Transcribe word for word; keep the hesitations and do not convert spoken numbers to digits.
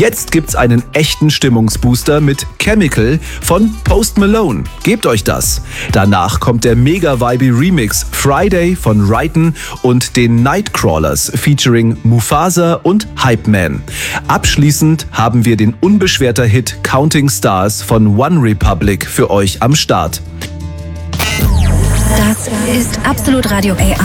Jetzt gibt's einen echten Stimmungsbooster mit Chemical von Post Malone. Gebt euch das. Danach kommt der mega-vibey Remix Friday von Ryton und den Nightcrawlers featuring Mufasa und Hype Man. Abschließend haben wir den unbeschwerter Hit Counting Stars von One Republic für euch am Start. Das ist Absolut Radio A R.